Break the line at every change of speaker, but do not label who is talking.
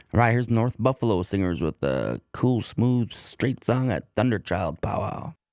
All right, here's North Buffalo Singers with a cool, smooth, straight song at Thunderchild Powwow.